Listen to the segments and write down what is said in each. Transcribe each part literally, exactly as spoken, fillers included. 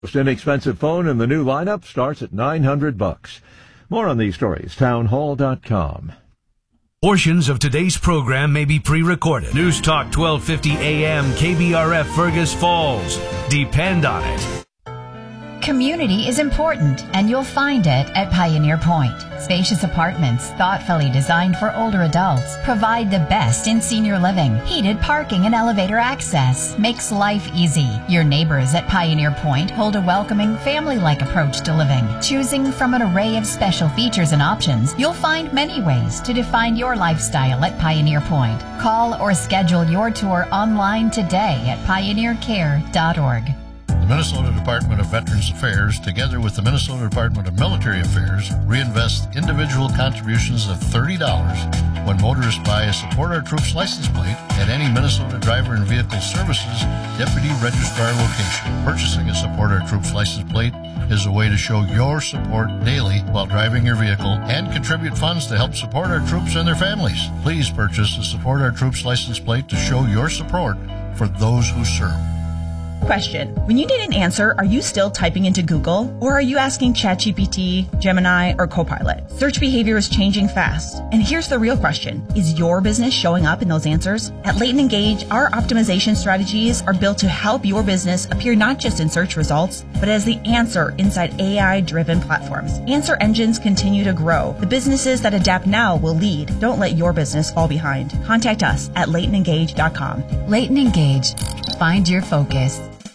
Most inexpensive phone in the new lineup starts at nine hundred bucks. More on these stories, townhall dot com. Portions of today's program may be pre-recorded. News Talk twelve fifty A M K B R F Fergus Falls. Depend on it. Community is important, and you'll find it at Pioneer Point. Spacious apartments, thoughtfully designed for older adults, provide the best in senior living. Heated parking and elevator access makes life easy. Your neighbors at Pioneer Point hold a welcoming, family-like approach to living. Choosing from an array of special features and options, you'll find many ways to define your lifestyle at Pioneer Point. Call or schedule your tour online today at pioneer care dot org. The Minnesota Department of Veterans Affairs, together with the Minnesota Department of Military Affairs, reinvest individual contributions of thirty dollars when motorists buy a Support Our Troops license plate at any Minnesota Driver and Vehicle Services Deputy Registrar location. Purchasing a Support Our Troops license plate is a way to show your support daily while driving your vehicle and contribute funds to help support our troops and their families. Please purchase a Support Our Troops license plate to show your support for those who serve. Question. When you need an answer, are you still typing into Google, or are you asking ChatGPT, Gemini, or Copilot? Search behavior is changing fast. And here's the real question. Is your business showing up in those answers? At Leighton Engage, our optimization strategies are built to help your business appear not just in search results, but as the answer inside A I-driven platforms. Answer engines continue to grow. The businesses that adapt now will lead. Don't let your business fall behind. Contact us at leighton engage dot com. Leighton Engage. Find your focus.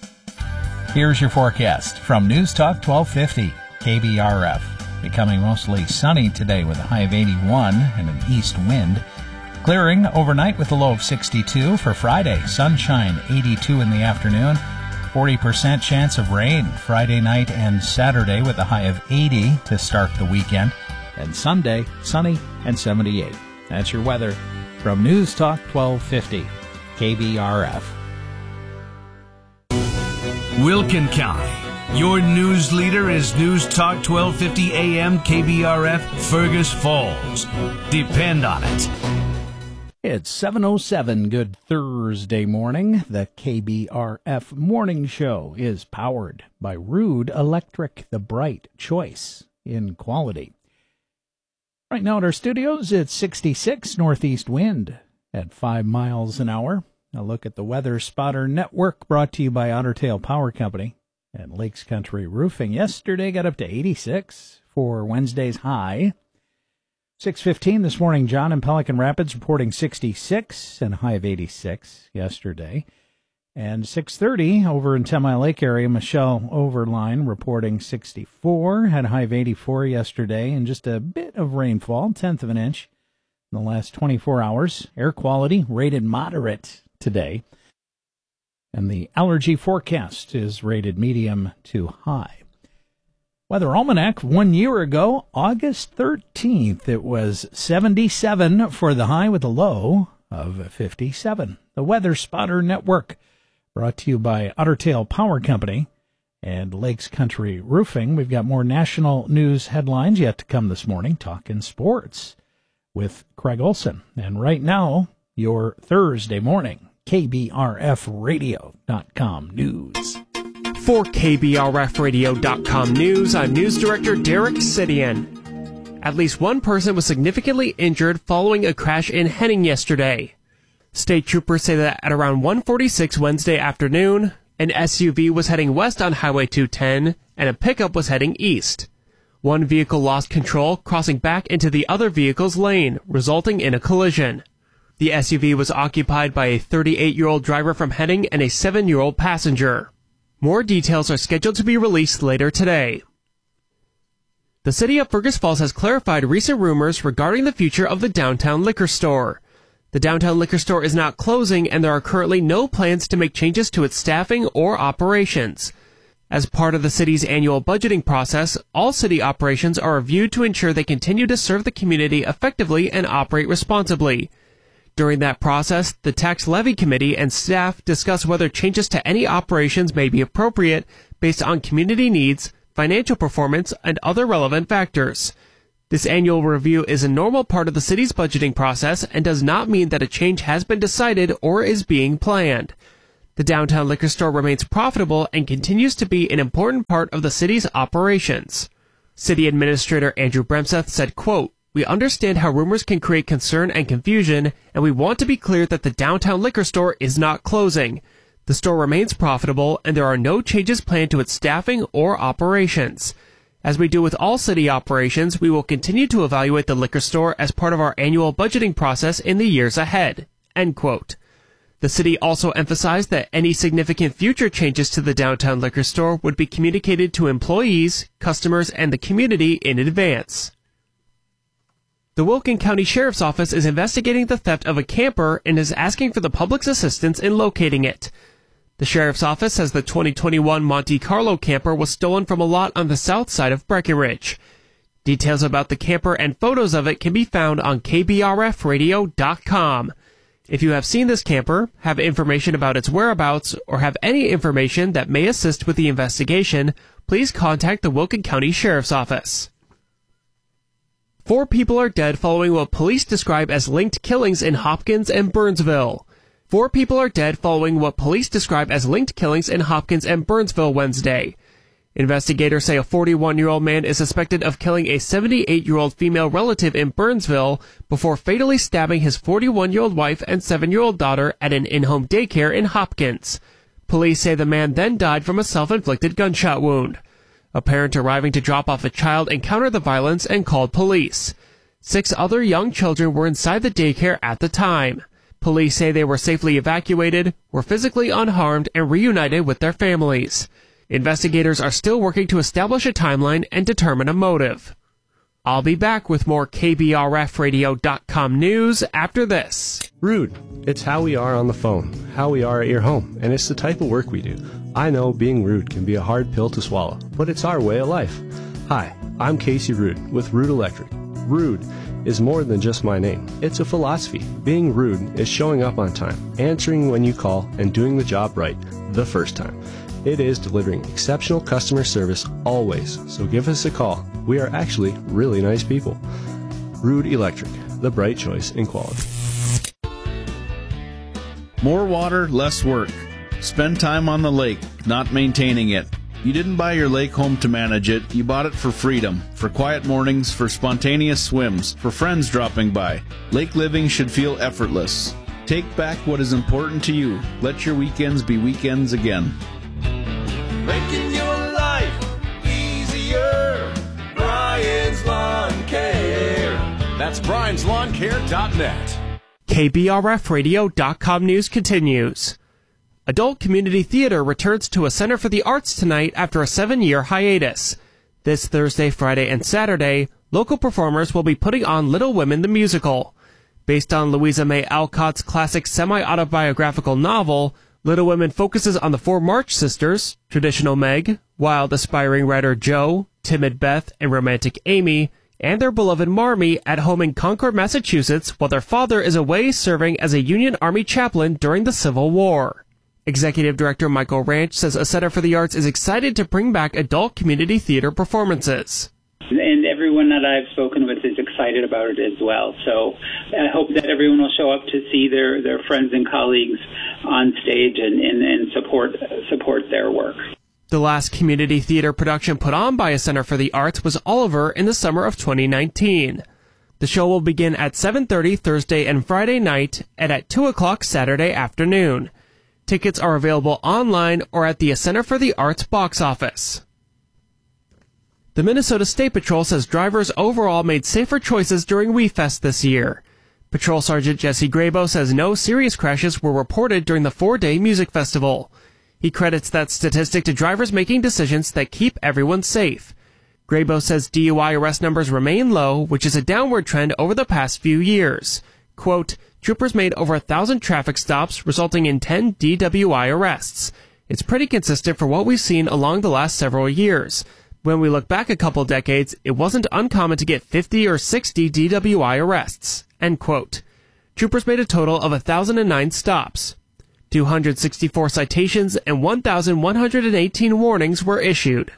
Here's your forecast from News Talk twelve fifty, K B R F. Becoming mostly sunny today with a high of eighty-one and an east wind. Clearing overnight with a low of sixty-two. For Friday, sunshine, eighty-two in the afternoon. forty percent chance of rain Friday night and Saturday with a high of eighty to start the weekend. And Sunday, sunny and seventy-eight. That's your weather from News Talk twelve fifty, K B R F. Wilkin County. Your news leader is News Talk twelve fifty A M K B R F Fergus Falls. Depend on it. It's seven oh seven. Good Thursday morning. The K B R F Morning Show is powered by Rude Electric, the bright choice in quality. Right now at our studios, it's sixty-six, northeast wind at five miles an hour. A look at the Weather Spotter Network, brought to you by Otter Tail Power Company and Lakes Country Roofing. Yesterday got up to eighty-six for Wednesday's high. six fifteen this morning, John in Pelican Rapids reporting sixty-six and a high of eighty-six yesterday. And six thirty over in Ten Mile Lake area, Michelle Overline reporting sixty-four, had a high of eighty-four yesterday, and just a bit of rainfall, tenth of an inch in the last twenty-four hours. Air quality rated moderate today. And the allergy forecast is rated medium to high. Weather Almanac, one year ago, August thirteenth, it was seventy-seven for the high with a low of fifty-seven. The Weather Spotter Network, brought to you by Otter Tail Power Company and Lakes Country Roofing. We've got more national news headlines yet to come this morning, talking sports with Craig Olson. And right now, your Thursday morning K B R F radio dot com news. For K B R F radio dot com news, I'm News Director Derek Sidian. At least one person was significantly injured following a crash in Henning yesterday. State troopers say that at around one forty-six Wednesday afternoon, an S U V was heading west on Highway two ten and a pickup was heading east. One vehicle lost control, crossing back into the other vehicle's lane, resulting in a collision. The S U V was occupied by a thirty-eight-year-old driver from Henning and a seven-year-old passenger. More details are scheduled to be released later today. The city of Fergus Falls has clarified recent rumors regarding the future of the downtown liquor store. The downtown liquor store is not closing, and there are currently no plans to make changes to its staffing or operations. As part of the city's annual budgeting process, all city operations are reviewed to ensure they continue to serve the community effectively and operate responsibly. During that process, the Tax Levy Committee and staff discuss whether changes to any operations may be appropriate based on community needs, financial performance, and other relevant factors. This annual review is a normal part of the city's budgeting process and does not mean that a change has been decided or is being planned. The downtown liquor store remains profitable and continues to be an important part of the city's operations. City Administrator Andrew Bremseth said, quote, "We understand how rumors can create concern and confusion, and we want to be clear that the downtown liquor store is not closing. The store remains profitable, and there are no changes planned to its staffing or operations. As we do with all city operations, we will continue to evaluate the liquor store as part of our annual budgeting process in the years ahead." End quote. The city also emphasized that any significant future changes to the downtown liquor store would be communicated to employees, customers, and the community in advance. The Wilkin County Sheriff's Office is investigating the theft of a camper and is asking for the public's assistance in locating it. The Sheriff's Office says the twenty twenty-one Monte Carlo camper was stolen from a lot on the south side of Breckenridge. Details about the camper and photos of it can be found on K B R F radio dot com. If you have seen this camper, have information about its whereabouts, or have any information that may assist with the investigation, please contact the Wilkin County Sheriff's Office. Four people are dead following what police describe as linked killings in Hopkins and Burnsville. Four people are dead following what police describe as linked killings in Hopkins and Burnsville Wednesday. Investigators say a forty-one-year-old man is suspected of killing a seventy-eight-year-old female relative in Burnsville before fatally stabbing his forty-one-year-old wife and seven-year-old daughter at an in-home daycare in Hopkins. Police say the man then died from a self-inflicted gunshot wound. A parent arriving to drop off a child encountered the violence and called police. Six other young children were inside the daycare at the time. Police say they were safely evacuated, were physically unharmed, and reunited with their families. Investigators are still working to establish a timeline and determine a motive. I'll be back with more K B R F radio dot com news after this. Rude. It's how we are on the phone, how we are at your home, and it's the type of work we do. I know being rude can be a hard pill to swallow, but it's our way of life. Hi, I'm Casey Rude with Rude Electric. Rude is more than just my name. It's a philosophy. Being rude is showing up on time, answering when you call, and doing the job right the first time. It is delivering exceptional customer service always, so give us a call. We are actually really nice people. Rude Electric, the bright choice in quality. More water, less work. Spend time on the lake, not maintaining it. You didn't buy your lake home to manage it. You bought it for freedom, for quiet mornings, for spontaneous swims, for friends dropping by. Lake living should feel effortless. Take back what is important to you. Let your weekends be weekends again. Making your life easier. Brian's Lawn Care. That's Brian's Lawn Care dot net. K B R F radio dot com news continues. Adult Community Theater returns to a Center for the Arts tonight after a seven-year hiatus. This Thursday, Friday, and Saturday, local performers will be putting on Little Women the Musical. Based on Louisa May Alcott's classic semi-autobiographical novel, Little Women focuses on the four March sisters, traditional Meg, wild aspiring writer Jo, timid Beth, and romantic Amy, and their beloved Marmee at home in Concord, Massachusetts, while their father is away serving as a Union Army chaplain during the Civil War. Executive Director Michael Ranch says a Center for the Arts is excited to bring back adult community theater performances. And everyone that I've spoken with is excited about it as well. So I hope that everyone will show up to see their, their friends and colleagues on stage and, and, and support support their work. The last community theater production put on by a Center for the Arts was Oliver in the summer of twenty nineteen. The show will begin at seven thirty Thursday and Friday night and at two o'clock Saturday afternoon. Tickets are available online or at the Center for the Arts box office. The Minnesota State Patrol says drivers overall made safer choices during WeFest this year. Patrol Sergeant Jesse Grabo says no serious crashes were reported during the four-day music festival. He credits that statistic to drivers making decisions that keep everyone safe. Grabo says D U I arrest numbers remain low, which is a downward trend over the past few years. Quote, troopers made over a thousand traffic stops, resulting in ten D W I arrests. It's pretty consistent for what we've seen along the last several years. When we look back a couple decades, it wasn't uncommon to get fifty or sixty D W I arrests. End quote. Troopers made a total of one thousand nine stops. two hundred sixty-four citations and one thousand one hundred eighteen warnings were issued.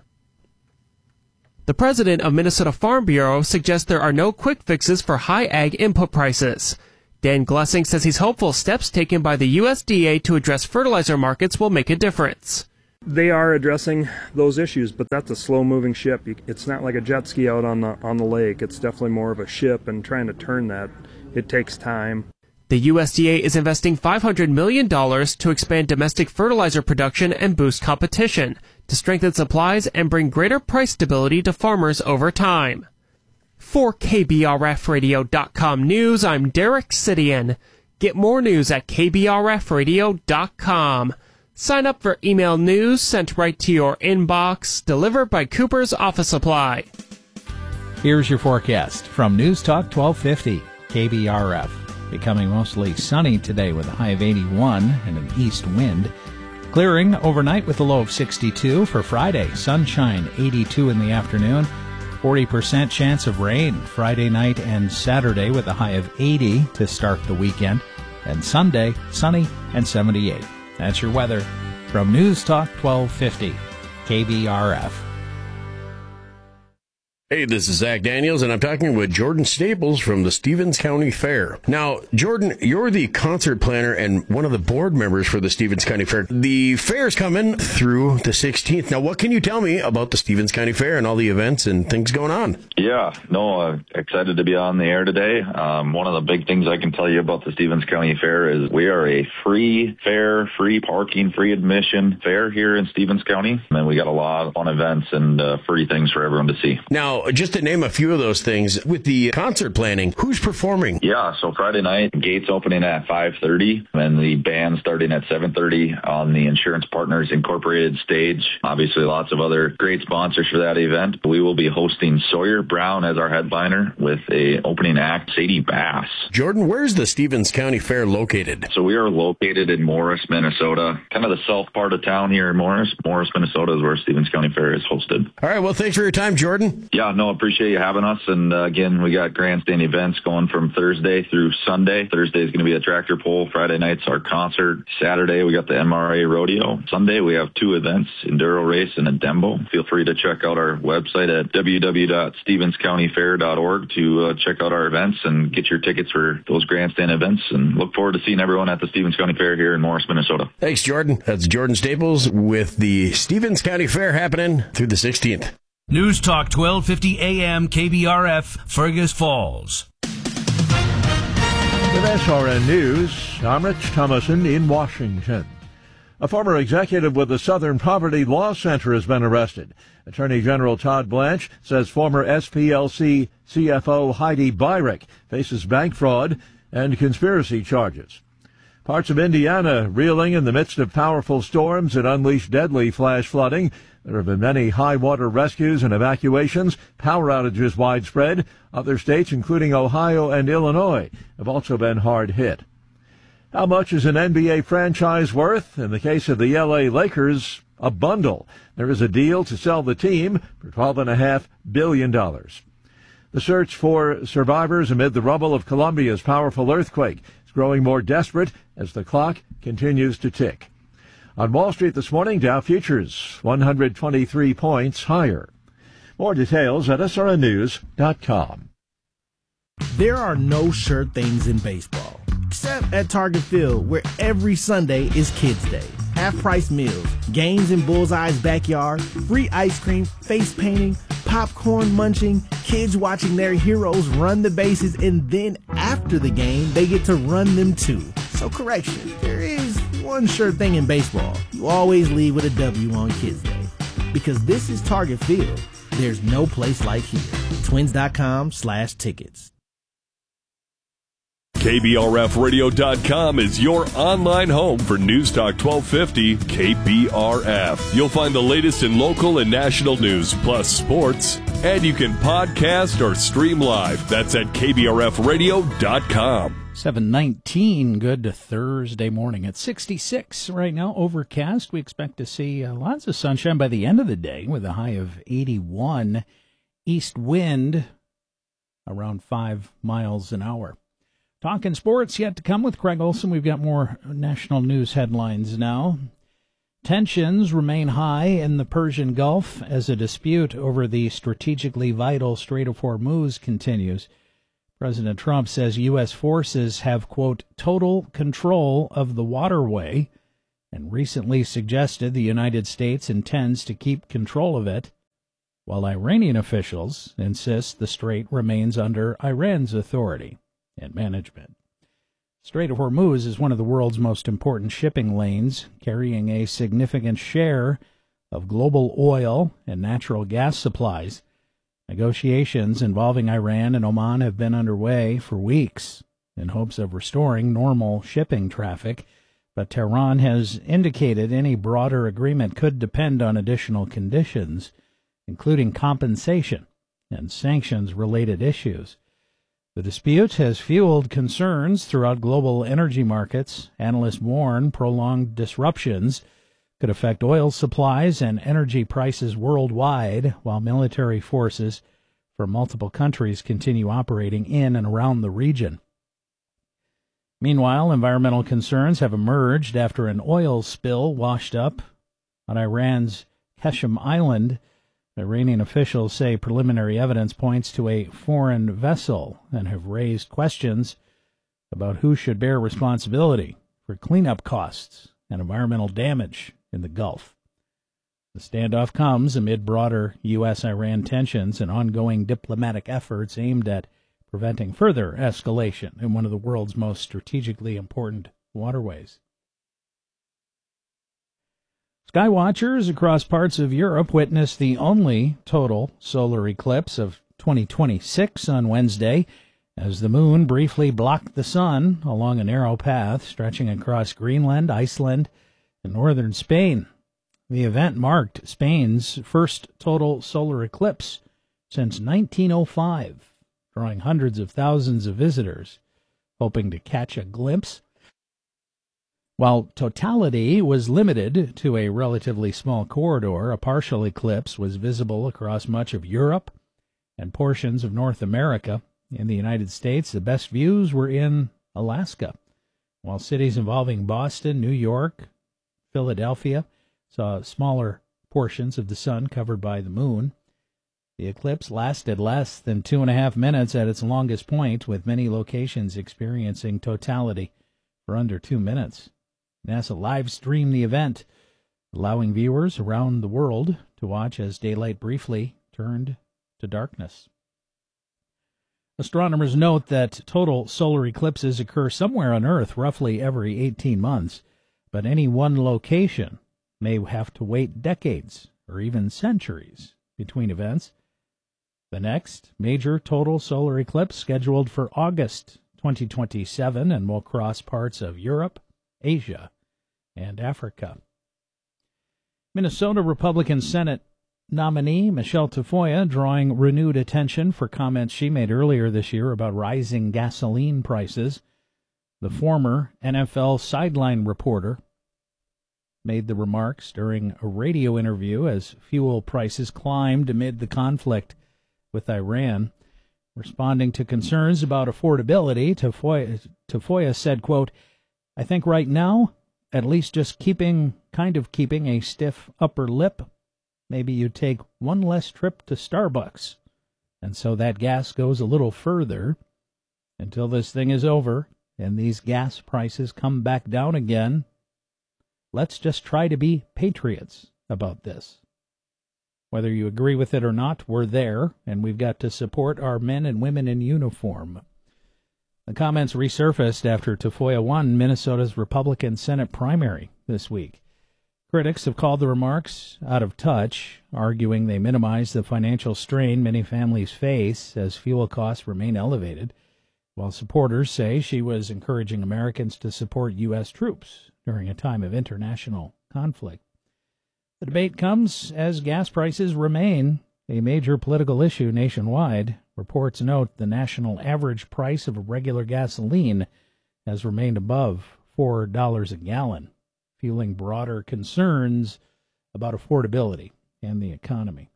The president of Minnesota Farm Bureau suggests there are no quick fixes for high ag input prices. Dan Glessing says he's hopeful steps taken by the U S D A to address fertilizer markets will make a difference. They are addressing those issues, but that's a slow-moving ship. It's not like a jet ski out on the on the lake. It's definitely more of a ship, and trying to turn that, it takes time. The U S D A is investing five hundred million dollars to expand domestic fertilizer production and boost competition, to strengthen supplies and bring greater price stability to farmers over time. For K B R F radio dot com News, I'm Derek Sidian. Get more news at K B R F radio dot com. Sign up for email news sent right to your inbox, delivered by Cooper's Office Supply. Here's your forecast from News Talk twelve fifty, K B R F. Becoming mostly sunny today with a high of eighty-one and an east wind. Clearing overnight with a low of sixty-two. For Friday, sunshine, eighty-two in the afternoon. forty percent chance of rain Friday night and Saturday with a high of eighty to start the weekend. And Sunday, sunny and seventy-eight. That's your weather from News Talk twelve fifty, K B R F. Hey, this is Zach Daniels, and I'm talking with Jordan Staples from the Stevens County Fair. Now, Jordan, you're the concert planner and one of the board members for the Stevens County Fair. The fair's coming through the sixteenth. Now, what can you tell me about the Stevens County Fair and all the events and things going on? Yeah, no, uh, excited to be on the air today. Um, one of the big things I can tell you about the Stevens County Fair is we are a free fair, free parking, free admission fair here in Stevens County. And we got a lot of fun events and uh, free things for everyone to see. Now, just to name a few of those things, with the concert planning, who's performing? Yeah, so Friday night, gates opening at five thirty, and the band starting at seven thirty on the Insurance Partners Incorporated stage. Obviously, lots of other great sponsors for that event. We will be hosting Sawyer Brown as our headliner with a opening act, Sadie Bass. Jordan, where's the Stevens County Fair located? So we are located in Morris, Minnesota, kind of the south part of town here in Morris. Morris, Minnesota is where Stevens County Fair is hosted. All right, well, thanks for your time, Jordan. Yeah, no, appreciate you having us. And uh, again, we got grandstand events going from Thursday through Sunday. Thursday is going to be a tractor pull. Friday night's our concert. Saturday, we got the M R A rodeo. Sunday, we have two events, Enduro Race and a Dembo. Feel free to check out our website at w w w dot stevens county fair dot org to uh, check out our events and get your tickets for those grandstand events. And look forward to seeing everyone at the Stevens County Fair here in Morris, Minnesota. Thanks, Jordan. That's Jordan Staples with the Stevens County Fair happening through the sixteenth. News Talk twelve fifty A M K B R F, Fergus Falls. With S R N News, I'm Rich Thomason in Washington. A former executive with the Southern Poverty Law Center has been arrested. Attorney General Todd Blanche says former S P L C C F O Heidi Byrick faces bank fraud and conspiracy charges. Parts of Indiana reeling in the midst of powerful storms that unleashed deadly flash flooding. There have been many high water rescues and evacuations, power outages widespread. Other states, including Ohio and Illinois, have also been hard hit. How much is an N B A franchise worth? In the case of the L A Lakers, a bundle. There is a deal to sell the team for twelve point five billion dollars. The search for survivors amid the rubble of Colombia's powerful earthquake is growing more desperate as the clock continues to tick. On Wall Street this morning, Dow futures one hundred twenty-three points higher. More details at S R N news dot com. There are no sure things in baseball, except at Target Field, where every Sunday is Kids Day. Half-price meals, games in Bullseye's backyard, free ice cream, face painting, popcorn munching, kids watching their heroes run the bases, and then after the game, they get to run them too. So correction, there is one sure thing in baseball. You always leave with a W on Kids Day. Because this is Target Field. There's no place like here. Twins.com slash tickets. K B R F radio dot com is your online home for News Talk twelve fifty K B R F. You'll find the latest in local and national news, plus sports, and you can podcast or stream live. That's at K B R F radio dot com. seven nineteen, good Thursday morning. At sixty-six right now, overcast. We expect to see uh, lots of sunshine by the end of the day with a high of eighty-one. East wind around five miles an hour. Talking sports yet to come with Craig Olson. We've got more national news headlines now. Tensions remain high in the Persian Gulf as a dispute over the strategically vital Strait of Hormuz continues. President Trump says U S forces have, quote, total control of the waterway, and recently suggested the United States intends to keep control of it, while Iranian officials insist the strait remains under Iran's authority and management. Strait of Hormuz is one of the world's most important shipping lanes, carrying a significant share of global oil and natural gas supplies. Negotiations involving Iran and Oman have been underway for weeks in hopes of restoring normal shipping traffic, but Tehran has indicated any broader agreement could depend on additional conditions, including compensation and sanctions-related issues. The dispute has fueled concerns throughout global energy markets. Analysts warn prolonged disruptions could affect oil supplies and energy prices worldwide, while military forces from multiple countries continue operating in and around the region. Meanwhile, environmental concerns have emerged after an oil spill washed up on Iran's Qashem Island. Iranian officials say preliminary evidence points to a foreign vessel and have raised questions about who should bear responsibility for cleanup costs and environmental damage in the Gulf. The standoff comes amid broader U S Iran tensions and ongoing diplomatic efforts aimed at preventing further escalation in one of the world's most strategically important waterways. Skywatchers across parts of Europe witnessed the only total solar eclipse of twenty twenty-six on Wednesday, as the moon briefly blocked the sun along a narrow path stretching across Greenland, Iceland, and northern Spain. The event marked Spain's first total solar eclipse since nineteen oh five, drawing hundreds of thousands of visitors hoping to catch a glimpse. While totality was limited to a relatively small corridor, a partial eclipse was visible across much of Europe and portions of North America. In the United States, the best views were in Alaska, while cities involving Boston, New York, Philadelphia saw smaller portions of the sun covered by the moon. The eclipse lasted less than two and a half minutes at its longest point, with many locations experiencing totality for under two minutes. NASA live-streamed the event, allowing viewers around the world to watch as daylight briefly turned to darkness. Astronomers note that total solar eclipses occur somewhere on Earth roughly every eighteen months, but any one location may have to wait decades or even centuries between events. The next major total solar eclipse scheduled for August twenty twenty-seven and will cross parts of Europe, Asia, and Africa. Minnesota Republican Senate nominee Michelle Tafoya drawing renewed attention for comments she made earlier this year about rising gasoline prices. The former N F L sideline reporter made the remarks during a radio interview as fuel prices climbed amid the conflict with Iran. Responding to concerns about affordability, Tafoya, Tafoya said, quote, "I think right now, at least just keeping, kind of keeping a stiff upper lip, maybe you take one less trip to Starbucks, and so that gas goes a little further until this thing is over and these gas prices come back down again. Let's just try to be patriots about this. Whether you agree with it or not, we're there, and we've got to support our men and women in uniform." The comments resurfaced after Tafoya won Minnesota's Republican Senate primary this week. Critics have called the remarks out of touch, arguing they minimize the financial strain many families face as fuel costs remain elevated, while supporters say she was encouraging Americans to support U S troops during a time of international conflict. The debate comes as gas prices remain a major political issue nationwide. Reports note the national average price of regular gasoline has remained above four dollars a gallon, fueling broader concerns about affordability and the economy.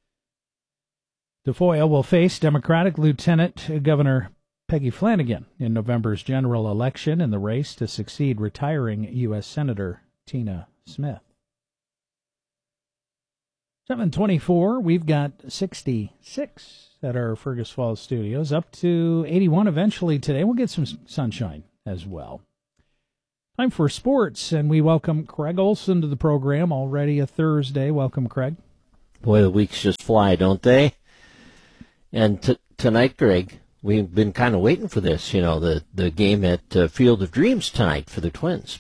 Tafoya will face Democratic Lieutenant Governor Peggy Flanagan in November's general election in the race to succeed retiring U S Senator Tina Smith. seven twenty-four, we've got sixty-six at our Fergus Falls studios, up to eighty-one eventually today. We'll get some sunshine as well. Time for sports, and we welcome Craig Olson to the program. Already a Thursday. Welcome, Craig. Boy, the weeks just fly, don't they? And t- tonight, Greg, we've been kind of waiting for this, you know, the, the game at uh, Field of Dreams tonight for the Twins.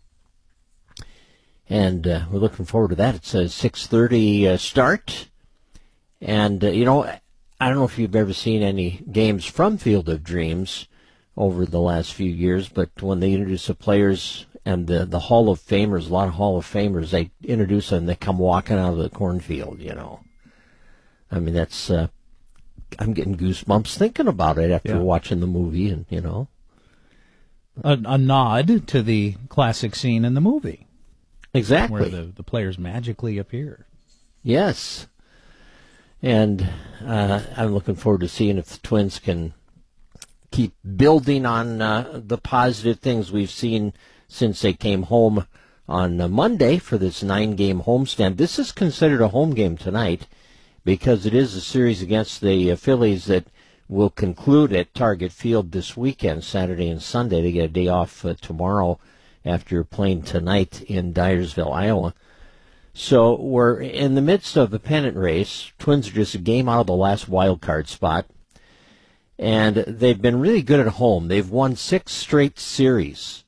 And uh, we're looking forward to that. It's a six thirty uh, start. And, uh, you know, I don't know if you've ever seen any games from Field of Dreams over the last few years, but when they introduce the players and the, the Hall of Famers, a lot of Hall of Famers, they introduce them and they come walking out of the cornfield, you know. I mean, that's, uh, I'm getting goosebumps thinking about it after Yeah. watching the movie, and, you know. A, a nod to the classic scene in the movie. Exactly. Where the, the players magically appear. Yes. And uh, I'm looking forward to seeing if the Twins can keep building on uh, the positive things we've seen since they came home on uh, Monday for this nine-game homestand. This is considered a home game tonight because it is a series against the uh, Phillies that will conclude at Target Field this weekend, Saturday and Sunday. They get a day off uh, tomorrow after playing tonight in Dyersville, Iowa. So we're in the midst of the pennant race. Twins are just a game out of the last wild card spot. And they've been really good at home. They've won six straight series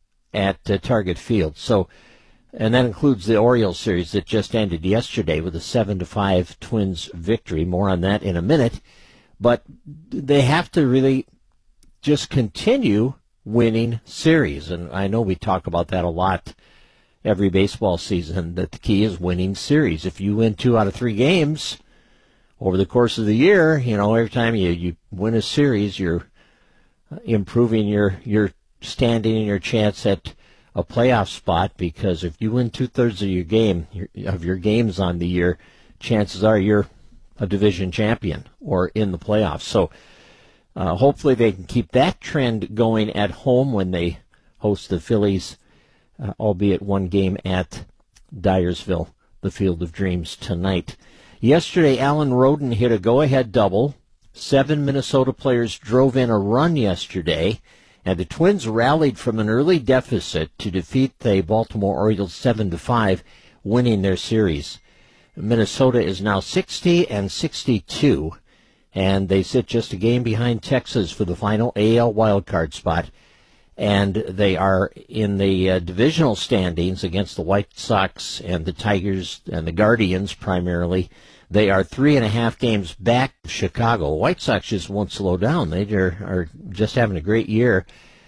at uh, Target Field. So, and that includes the Orioles series that just ended yesterday with a seven to five Twins victory. More on that in a minute. But they have to really just continue winning series. And I know we talk about that a lot every baseball season, that the key is winning series. If you win two out of three games over the course of the year, you know, every time you, you win a series, you're improving your, your standing and your chance at a playoff spot, because if you win two-thirds of your game, your, of your games on the year, chances are you're a division champion or in the playoffs. So uh, hopefully they can keep that trend going at home when they host the Phillies, uh, albeit one game at Dyersville, the Field of Dreams tonight. Yesterday, Alan Roden hit a go-ahead double. Seven Minnesota players drove in a run yesterday, and the Twins rallied from an early deficit to defeat the Baltimore Orioles seven to five, winning their series. Minnesota is now sixty and sixty-two, and they sit just a game behind Texas for the final A L wildcard spot. And they are in the uh, divisional standings against the White Sox and the Tigers and the Guardians primarily. They are three and a half games back to Chicago. White Sox just won't slow down. They are, are just having a great year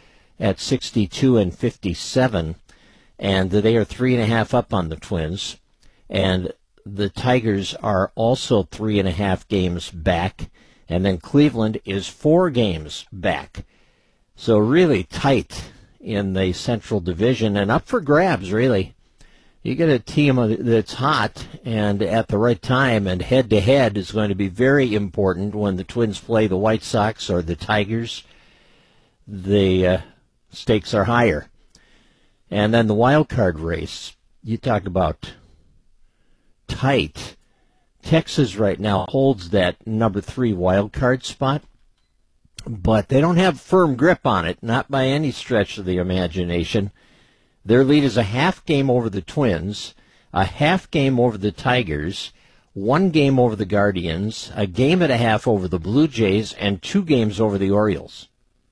at sixty-two and fifty-seven, and they are three and a half up on the Twins. And the Tigers are also three and a half games back, and then Cleveland is four games back. So really tight in the Central Division, and up for grabs, really. You get a team that's hot and at the right time, and head-to-head is going to be very important when the Twins play the White Sox or the Tigers. The uh, stakes are higher. And then the wild card race, you talk about tight. Texas right now holds that number three wild card spot, but they don't have firm grip on it, not by any stretch of the imagination. Their lead is a half game over the Twins, a half game over the Tigers, one game over the Guardians, a game and a half over the Blue Jays, and two games over the Orioles.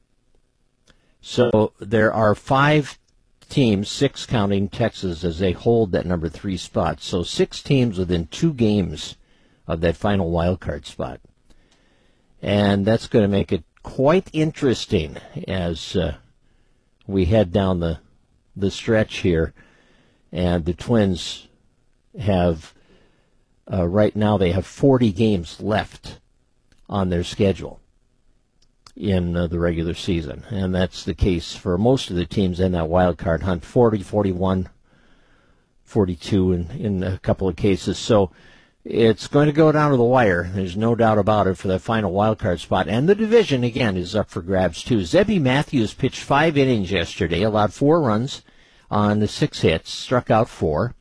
So there are five teams, six counting Texas, as they hold that number three spot. So six teams within two games of that final wild card spot. And that's going to make it quite interesting as uh, we head down the the stretch here. And the Twins have, uh, right now, they have forty games left on their schedule in uh, the regular season. And that's the case for most of the teams in that wild card hunt, forty, forty-one, forty-two in, in a couple of cases. So it's going to go down to the wire. There's no doubt about it for that final wild card spot. And the division, again, is up for grabs, too. Zebby Matthews pitched five innings yesterday, allowed four runs on the six hits, struck out four.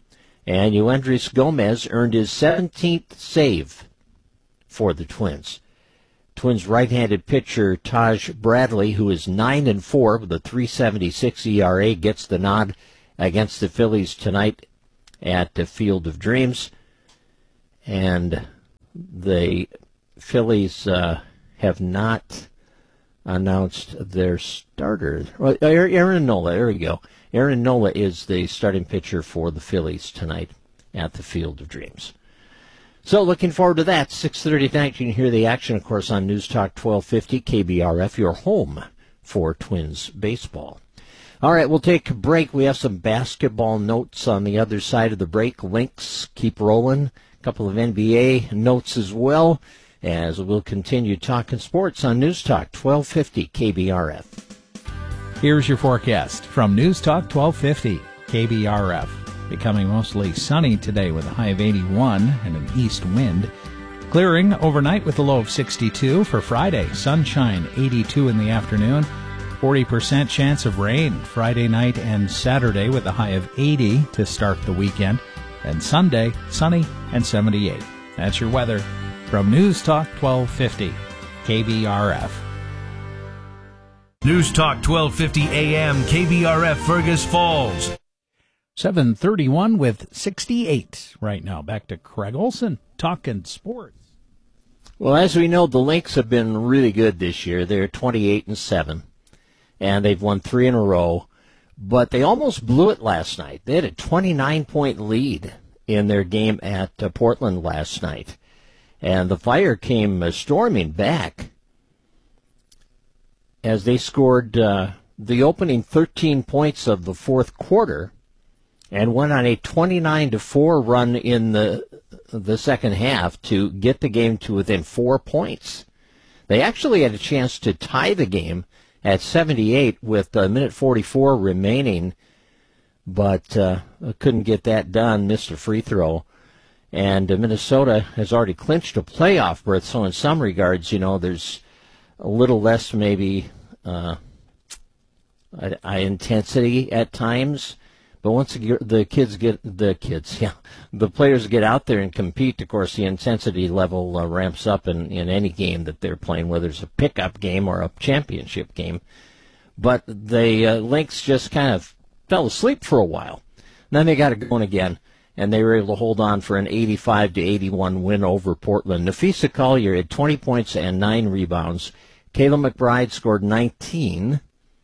And Yuendrys Gomez earned his seventeenth save for the Twins. Twins right-handed pitcher Taj Bradley, who is nine and four with a three seventy-six E R A, gets the nod against the Phillies tonight at the Field of Dreams. And the Phillies uh, have not announced their starter. Aaron Nola, there we go. Aaron Nola is the starting pitcher for the Phillies tonight at the Field of Dreams. So looking forward to that. six thirty tonight, you can hear the action, of course, on News Talk twelve fifty K B R F, your home for Twins baseball. All right, we'll take a break. We have some basketball notes on the other side of the break. Links keep rolling. A couple of N B A notes as well, as we'll continue talking sports on News Talk twelve fifty K B R F. Here's your forecast from News Talk twelve fifty K B R F. Becoming mostly sunny today with a high of eighty-one and an east wind. Clearing overnight with a low of sixty-two for Friday. Sunshine, eighty-two in the afternoon. forty percent chance of rain Friday night and Saturday with a high of eighty to start the weekend. And Sunday, sunny and seventy-eight. That's your weather from News Talk twelve fifty K B R F. News Talk twelve fifty A M K B R F Fergus Falls. seven thirty-one with sixty-eight right now. Back to Craig Olson talking sports. Well, as we know, the Lynx have been really good this year. They're twenty-eight and seven, and they've won three in a row. But they almost blew it last night. They had a twenty-nine point lead in their game at uh, Portland last night, and the Fire came uh, storming back as they scored uh, the opening thirteen points of the fourth quarter and went on a twenty-nine to four run in the the second half to get the game to within four points. They actually had a chance to tie the game at seventy-eight with a minute forty-four remaining, but uh, couldn't get that done, missed a free throw. And uh, Minnesota has already clinched a playoff berth, so in some regards, you know, there's a little less maybe uh, intensity at times. But once the kids get, the kids, yeah, the players get out there and compete, of course, the intensity level uh, ramps up in, in any game that they're playing, whether it's a pickup game or a championship game. But the uh, Lynx just kind of fell asleep for a while. And then they got it going again, and they were able to hold on for an eighty-five to eighty-one win over Portland. Nafisa Collier had twenty points and nine rebounds. Kayla McBride scored nineteen,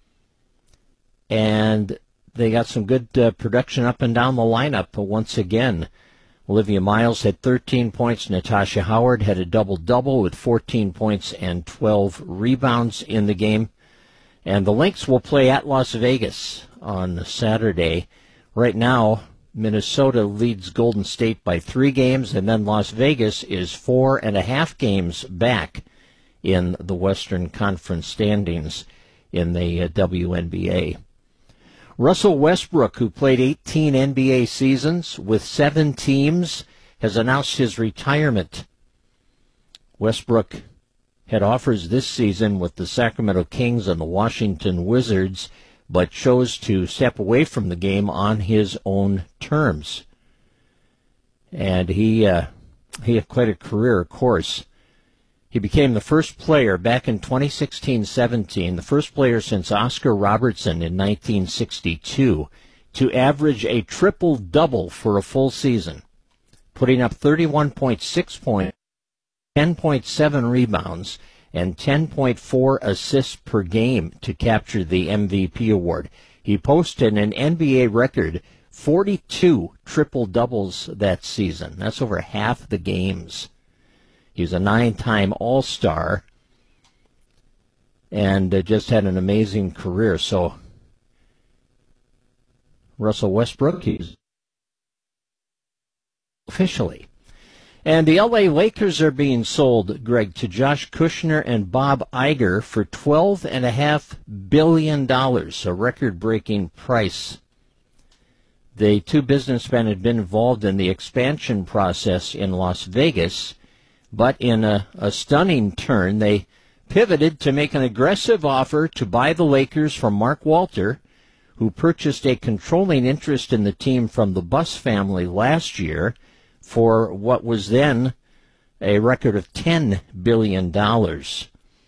and they got some good uh, production up and down the lineup once again. Olivia Miles had thirteen points. Natasha Howard had a double-double with fourteen points and twelve rebounds in the game. And the Lynx will play at Las Vegas on Saturday. Right now, Minnesota leads Golden State by three games, and then Las Vegas is four and a half games back in the Western Conference standings in the uh, W N B A. Russell Westbrook, who played eighteen N B A seasons with seven teams, has announced his retirement. Westbrook had offers this season with the Sacramento Kings and the Washington Wizards, but chose to step away from the game on his own terms. And he uh, he had quite a career, of course. He became the first player back in twenty sixteen seventeen, the first player since Oscar Robertson in nineteen sixty-two, to average a triple-double for a full season, putting up thirty-one point six points, ten point seven rebounds, and ten point four assists per game to capture the M V P award. He posted an N B A record forty-two triple-doubles that season. That's over half the games. He's a nine-time All-Star and uh, just had an amazing career. So, Russell Westbrook, he's officially. And the L A Lakers are being sold, Greg, to Josh Kushner and Bob Iger for twelve point five billion dollars, a record-breaking price. The two businessmen had been involved in the expansion process in Las Vegas, but in a, a stunning turn, they pivoted to make an aggressive offer to buy the Lakers from Mark Walter, who purchased a controlling interest in the team from the Buss family last year for what was then a record of ten billion dollars.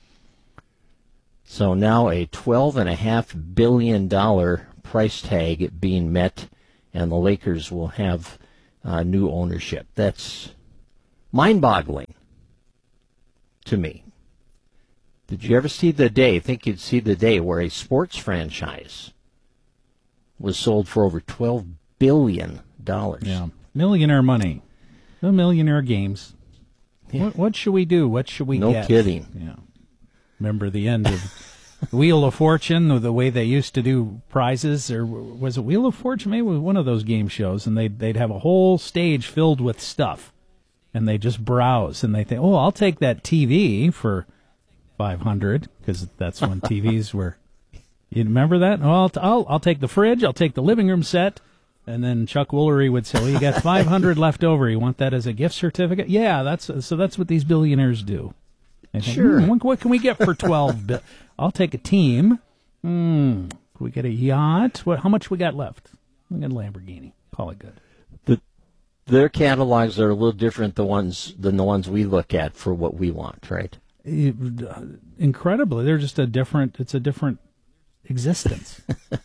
So now a twelve point five billion dollars price tag being met, and the Lakers will have uh, new ownership. That's mind-boggling to me. Did you ever see the day, think you'd see the day, where a sports franchise was sold for over twelve billion dollars? Yeah, millionaire money. The millionaire games. Yeah. What, what should we do? What should we no get? No kidding. Yeah. Remember the end of Wheel of Fortune, or the way they used to do prizes, or was it Wheel of Fortune? Maybe it was one of those game shows, and they'd, they'd have a whole stage filled with stuff, and they just browse, and they think, oh, I'll take that T V for five hundred dollars, because that's when T Vs were. You remember that? Oh, I'll, I'll, I'll take the fridge, I'll take the living room set, and then Chuck Woolery would say, well, you got five hundred dollars left over, you want that as a gift certificate? Yeah, that's so that's what these billionaires do. They think, sure. Hmm, what can we get for twelve bill? I'll take a team. Hmm. Can we get a yacht? What? How much we got left? We got a Lamborghini. Call it good. The, their catalogs are a little different the ones than the ones we look at for what we want, right? It, uh, incredibly, they're just a different. It's a different existence.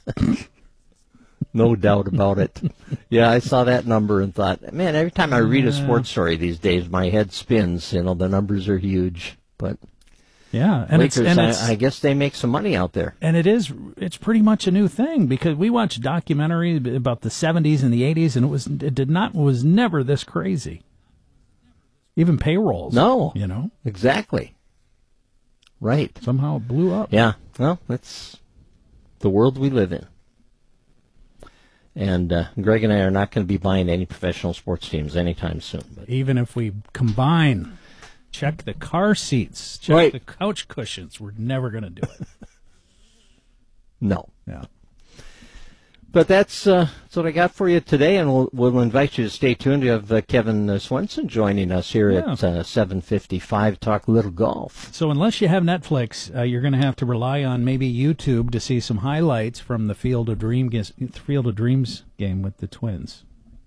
No doubt about it. Yeah, I saw that number and thought, man, every time I read a sports story these days, my head spins. You know, the numbers are huge, but. Yeah, and, Lakers, it's, and it's, I, I guess they make some money out there. And it is, it's pretty much a new thing, because we watched documentaries about the seventies and the eighties, and it was, it did not, was never this crazy. Even payrolls. No. You know? Exactly. Right. Somehow it blew up. Yeah. Well, it's the world we live in. And uh, Greg and I are not going to be buying any professional sports teams anytime soon. But. Even if we combine... Check the car seats. Check right. the couch cushions. We're never going to do it. No. Yeah. But that's, uh, that's what I got for you today, and we'll, we'll invite you to stay tuned. We have uh, Kevin uh, Swenson joining us here yeah. at uh, seven fifty-five, talk a little golf. So unless you have Netflix, uh, you're going to have to rely on maybe YouTube to see some highlights from the Field of Dream, Field of Dreams game with the Twins.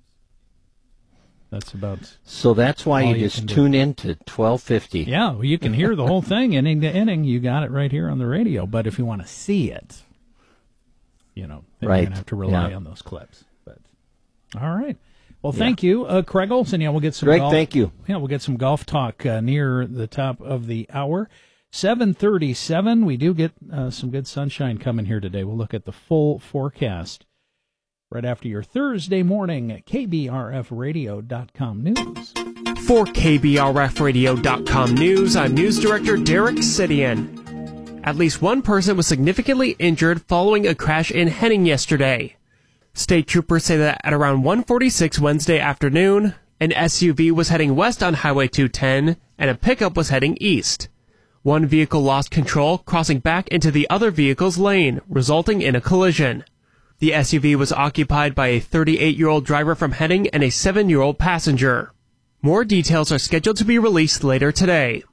That's about. So that's why you, you just tune in to twelve fifty. Yeah, well, you can hear the whole thing inning to inning. You got it right here on the radio. But if you want to see it, you know, then right. you're gonna have to rely yeah. on those clips. But all right. Well, thank yeah. you, uh, Craig Olson. Yeah, we'll get some. Greg, golf, thank you. Yeah, we'll get some golf talk uh, near the top of the hour. seven thirty-seven. We do get uh, some good sunshine coming here today. We'll look at the full forecast right after your Thursday morning K B R F radio dot com news. For K B R F radio dot com news, I'm News Director Derek Sidian. At least one person was significantly injured following a crash in Henning yesterday. State troopers say that at around one forty-six Wednesday afternoon, an S U V was heading west on Highway two ten and a pickup was heading east. One vehicle lost control, crossing back into the other vehicle's lane, resulting in a collision. The S U V was occupied by a thirty-eight-year-old driver from Henning and a seven-year-old passenger. More details are scheduled to be released later today.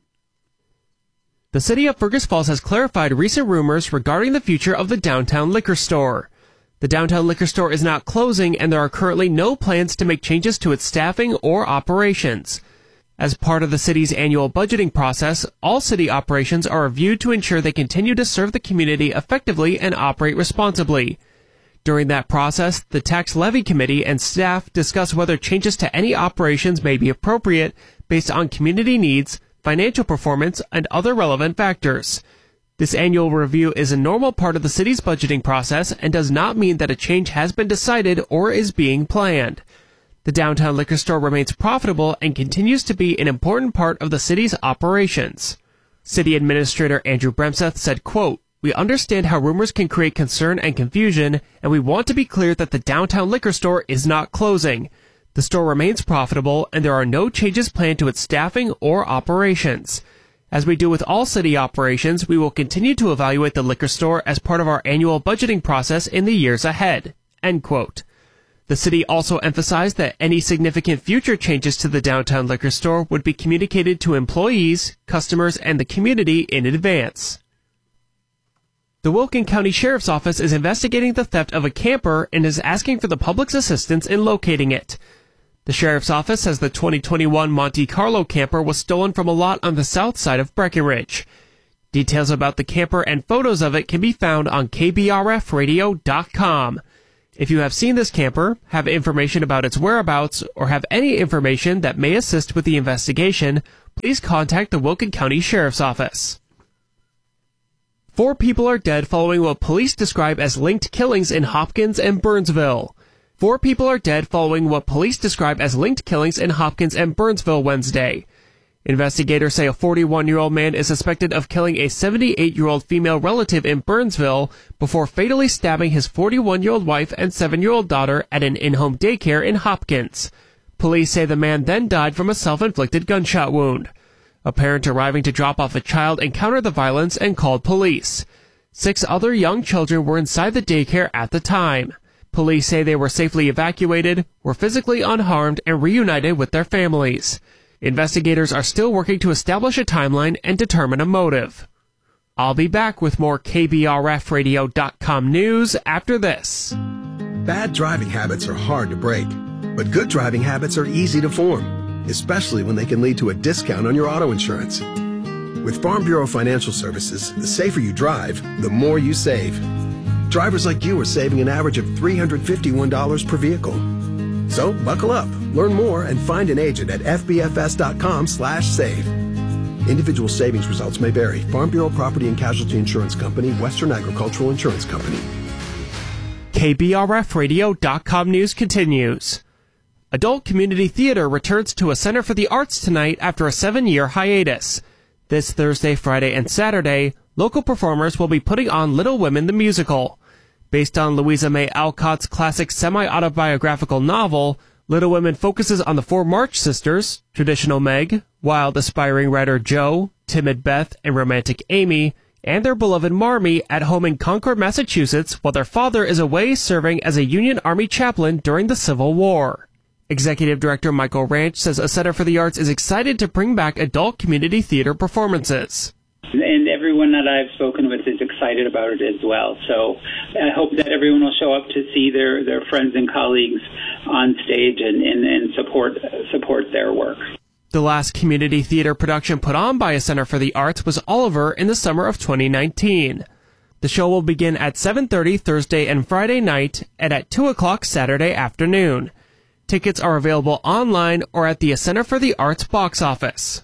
The city of Fergus Falls has clarified recent rumors regarding the future of the downtown liquor store. The downtown liquor store is not closing, and there are currently no plans to make changes to its staffing or operations. As part of the city's annual budgeting process, all city operations are reviewed to ensure they continue to serve the community effectively and operate responsibly. During that process, the Tax Levy Committee and staff discuss whether changes to any operations may be appropriate based on community needs, financial performance, and other relevant factors. This annual review is a normal part of the city's budgeting process and does not mean that a change has been decided or is being planned. The downtown liquor store remains profitable and continues to be an important part of the city's operations. City Administrator Andrew Bremseth said, quote, "We understand how rumors can create concern and confusion, and we want to be clear that the downtown liquor store is not closing. The store remains profitable, and there are no changes planned to its staffing or operations. As we do with all city operations, we will continue to evaluate the liquor store as part of our annual budgeting process in the years ahead." End quote. The city also emphasized that any significant future changes to the downtown liquor store would be communicated to employees, customers, and the community in advance. The Wilkin County Sheriff's Office is investigating the theft of a camper and is asking for the public's assistance in locating it. The Sheriff's Office says the twenty twenty-one Monte Carlo camper was stolen from a lot on the south side of Breckenridge. Details about the camper and photos of it can be found on K B R F radio dot com. If you have seen this camper, have information about its whereabouts, or have any information that may assist with the investigation, please contact the Wilkin County Sheriff's Office. Four people are dead following what police describe as linked killings in Hopkins and Burnsville. Four people are dead following what police describe as linked killings in Hopkins and Burnsville Wednesday. Investigators say a forty-one-year-old man is suspected of killing a seventy-eight-year-old female relative in Burnsville before fatally stabbing his forty-one-year-old wife and seven-year-old daughter at an in-home daycare in Hopkins. Police say the man then died from a self-inflicted gunshot wound. A parent arriving to drop off a child encountered the violence and called police. Six other young children were inside the daycare at the time. Police say they were safely evacuated, were physically unharmed, and reunited with their families. Investigators are still working to establish a timeline and determine a motive. I'll be back with more K B R F radio dot com news after this. Bad driving habits are hard to break, but good driving habits are easy to form, especially when they can lead to a discount on your auto insurance. With Farm Bureau Financial Services, the safer you drive, the more you save. Drivers like you are saving an average of three hundred fifty-one dollars per vehicle. So buckle up, learn more, and find an agent at F B F S dot com slash save. Individual savings results may vary. Farm Bureau Property and Casualty Insurance Company, Western Agricultural Insurance Company. K B R F radio dot com news continues. Adult Community Theater returns to a Center for the Arts tonight after a seven-year hiatus. This Thursday, Friday, and Saturday, local performers will be putting on Little Women the Musical. Based on Louisa May Alcott's classic semi-autobiographical novel, Little Women focuses on the four March sisters, traditional Meg, wild aspiring writer Jo, timid Beth, and romantic Amy, and their beloved Marmee at home in Concord, Massachusetts, while their father is away serving as a Union Army chaplain during the Civil War. Executive Director Michael Ranch says a Center for the Arts is excited to bring back adult community theater performances. And everyone that I've spoken with is excited about it as well. So I hope that everyone will show up to see their, their friends and colleagues on stage and, and, and support support their work. The last community theater production put on by a Center for the Arts was Oliver in the summer of twenty nineteen. The show will begin at seven thirty Thursday and Friday night and at two o'clock Saturday afternoon. Tickets are available online or at the Center for the Arts box office.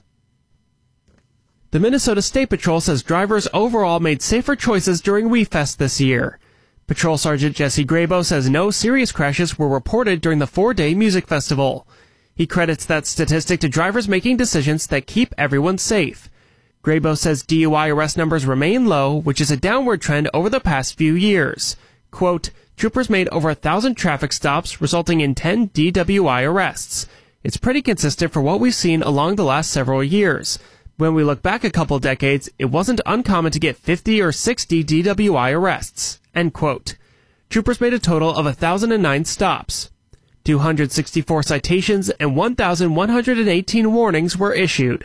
The Minnesota State Patrol says drivers overall made safer choices during WeFest this year. Patrol Sergeant Jesse Grabo says no serious crashes were reported during the four-day music festival. He credits that statistic to drivers making decisions that keep everyone safe. Grabo says D U I arrest numbers remain low, which is a downward trend over the past few years. Quote, troopers made over a thousand traffic stops, resulting in ten D W I arrests. It's pretty consistent for what we've seen along the last several years. When we look back a couple decades, it wasn't uncommon to get fifty or sixty D W I arrests. End quote. Troopers made a total of one thousand nine stops. two hundred sixty-four citations and one thousand one hundred eighteen warnings were issued.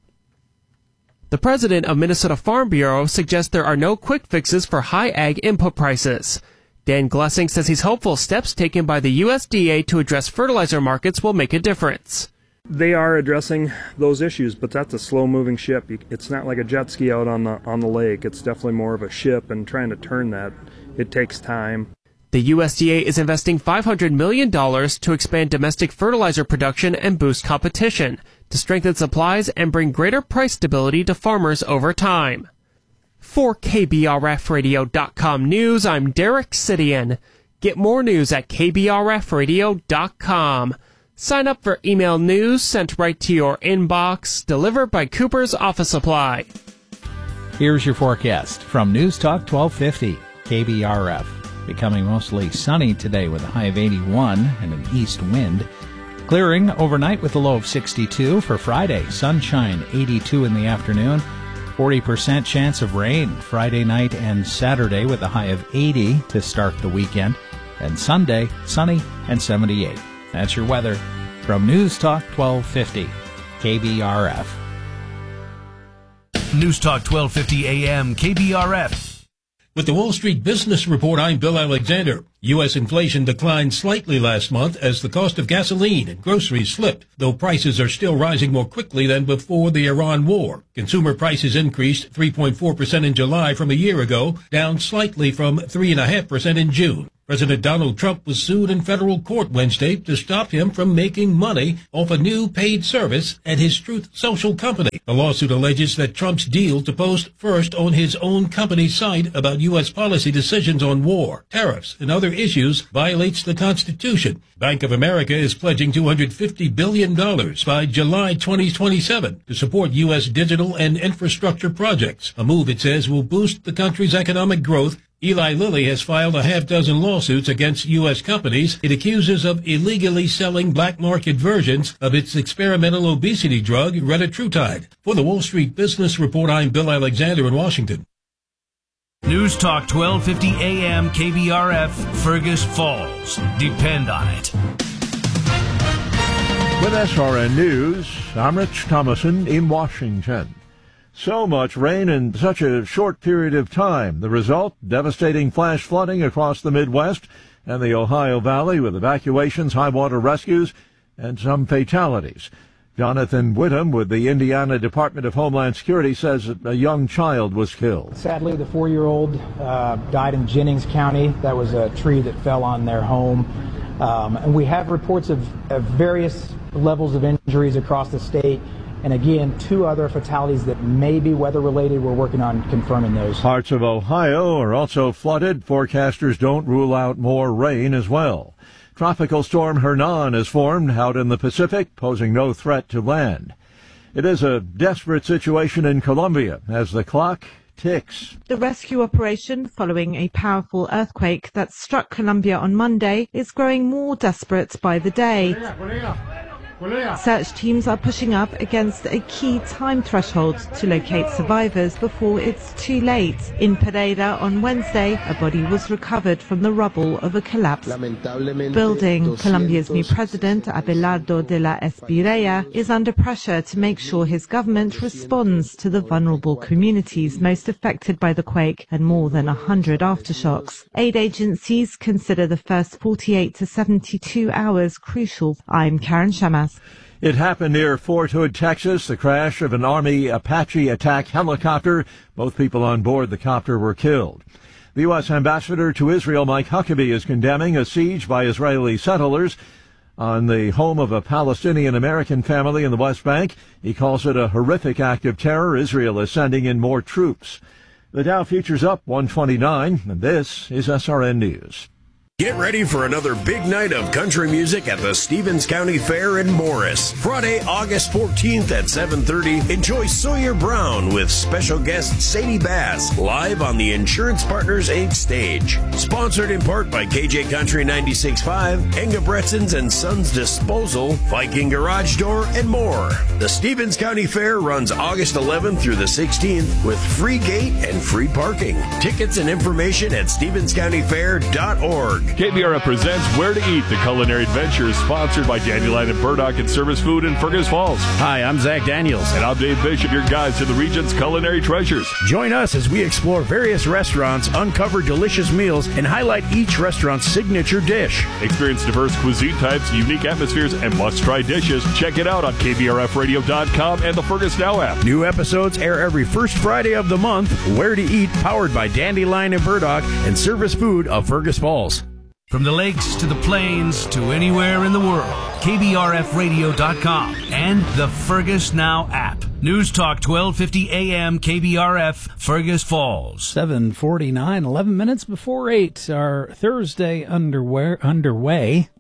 The president of Minnesota Farm Bureau suggests there are no quick fixes for high ag input prices. Dan Glessing says he's hopeful steps taken by the U S D A to address fertilizer markets will make a difference. They are addressing those issues, but that's a slow-moving ship. It's not like a jet ski out on the on the lake. It's definitely more of a ship, and trying to turn that, it takes time. The U S D A is investing five hundred million dollars to expand domestic fertilizer production and boost competition, to strengthen supplies and bring greater price stability to farmers over time. For K B R F radio dot com news, I'm Derek Sidian. Get more news at K B R F radio dot com. Sign up for email news sent right to your inbox, delivered by Cooper's Office Supply. Here's your forecast from News Talk twelve fifty, K B R F. Becoming mostly sunny today with a high of eighty-one and an east wind. Clearing overnight with a low of sixty-two. For Friday, sunshine, eighty-two in the afternoon. forty percent chance of rain Friday night and Saturday with a high of eighty to start the weekend. And Sunday, sunny and seventy-eight. That's your weather from News Talk twelve fifty, K B R F. News Talk twelve fifty A M, K B R F. With the Wall Street Business Report, I'm Bill Alexander. U S inflation declined slightly last month as the cost of gasoline and groceries slipped, though prices are still rising more quickly than before the Iran war. Consumer prices increased three point four percent in July from a year ago, down slightly from three point five percent in June. President Donald Trump was sued in federal court Wednesday to stop him from making money off a new paid service at his Truth Social company. The lawsuit alleges that Trump's deal to post first on his own company's site about U S policy decisions on war, tariffs, and other issues violates the Constitution. Bank of America is pledging two hundred fifty billion dollars by July twenty twenty-seven to support U S digital and infrastructure projects, a move it says will boost the country's economic growth. Eli Lilly has filed a half dozen lawsuits against U S companies it accuses of illegally selling black market versions of its experimental obesity drug, retatrutide. For the Wall Street Business Report, I'm Bill Alexander in Washington. News Talk twelve fifty A M K B R F, Fergus Falls. Depend on it. With S R N News, I'm Rich Thomason in Washington. So much rain in such a short period of time. The result, devastating flash flooding across the Midwest and the Ohio Valley with evacuations, high water rescues, and some fatalities. Jonathan Whittam with the Indiana Department of Homeland Security says that a young child was killed. Sadly, the four-year-old uh, died in Jennings County. That was a tree that fell on their home. Um, and we have reports of, of various levels of injuries across the state. And again, two other fatalities that may be weather-related. We're working on confirming those. Parts of Ohio are also flooded. Forecasters don't rule out more rain as well. Tropical storm Hernan has formed out in the Pacific, posing no threat to land. It is a desperate situation in Colombia as the clock ticks. The rescue operation following a powerful earthquake that struck Colombia on Monday is growing more desperate by the day. Search teams are pushing up against a key time threshold to locate survivors before it's too late. In Pereira on Wednesday, a body was recovered from the rubble of a collapsed building. Colombia's new president, Abelardo de la Espriella, is under pressure to make sure his government responds to the vulnerable communities most affected by the quake and more than one hundred aftershocks. Aid agencies consider the first forty-eight to seventy-two hours crucial. I'm Karen Shamas. It happened near Fort Hood, Texas, the crash of an Army Apache attack helicopter. Both people on board the copter were killed. The U S ambassador to Israel, Mike Huckabee, is condemning a siege by Israeli settlers on the home of a Palestinian-American family in the West Bank. He calls it a horrific act of terror. Israel is sending in more troops. The Dow futures up one twenty-nine, and this is S R N News. Get ready for another big night of country music at the Stevens County Fair in Morris. Friday, August fourteenth at seven thirty, enjoy Sawyer Brown with special guest Sadie Bass live on the Insurance Partners Incorporated stage. Sponsored in part by K J Country ninety-six point five, Engebretsen's and Sons Disposal, Viking Garage Door, and more. The Stevens County Fair runs August eleventh through the sixteenth with free gate and free parking. Tickets and information at stevens county fair dot org. K B R F presents Where to Eat, the culinary adventure, sponsored by Dandelion and Burdock and Service Food in Fergus Falls. Hi, I'm Zach Daniels. And I'm Dave Bishop, your guide to the region's culinary treasures. Join us as we explore various restaurants, uncover delicious meals, and highlight each restaurant's signature dish. Experience diverse cuisine types, unique atmospheres, and must-try dishes. Check it out on K B R F radio dot com and the Fergus Now app. New episodes air every first Friday of the month. Where to Eat, powered by Dandelion and Burdock and Service Food of Fergus Falls. From the lakes to the plains to anywhere in the world, K B R F radio dot com and the Fergus Now app. News Talk twelve fifty A M K B R F, Fergus Falls. seven forty-nine, eleven minutes before eight, our Thursday underway, underway.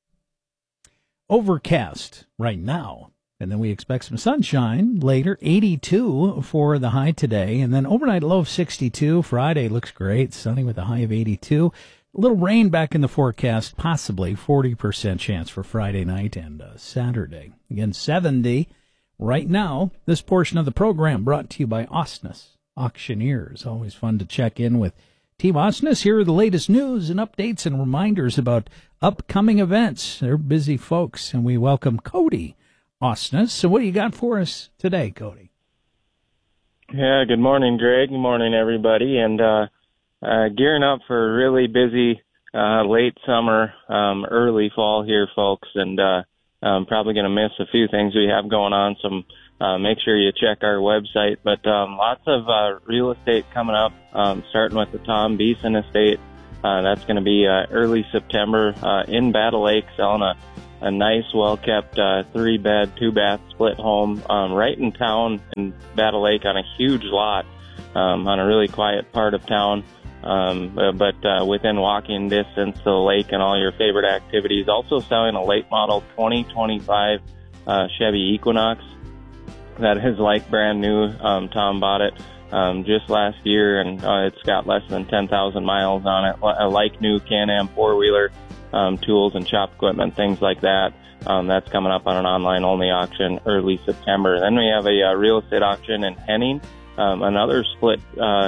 Overcast right now. And then we expect some sunshine later, eighty-two for the high today. And then overnight low of sixty-two. Friday looks great, sunny with a high of eighty-two. A little rain back in the forecast, possibly forty percent chance for Friday night and uh, Saturday. Again, seventy right now. This portion of the program brought to you by Osnes Auctioneers. Always fun to check in with Team Osnes. Here are the latest news and updates and reminders about upcoming events. They're busy folks, and we welcome Cody Osnes. So what do you got for us today, Cody? Yeah, good morning, Greg. Good morning, everybody. And, uh, uh, gearing up for a really busy uh, late summer, um, early fall here, folks, and uh, I'm probably going to miss a few things we have going on, so uh, make sure you check our website. But um, lots of uh, real estate coming up, um, starting with the Tom Beeson Estate. Uh, that's going to be uh, early September uh, in Battle Lake, selling a, a nice, well-kept uh, three-bed, two-bath split home um, right in town in Battle Lake on a huge lot um, on a really quiet part of town. Um, but uh, within walking distance to the lake and all your favorite activities. Also selling a late model twenty twenty-five uh, Chevy Equinox that is like brand new. Um, Tom bought it um, just last year, and uh, it's got less than ten thousand miles on it. A like new Can-Am four-wheeler, um, tools and shop equipment, things like that. Um, that's coming up on an online-only auction early September. Then we have a uh, real estate auction in Henning, um, another split uh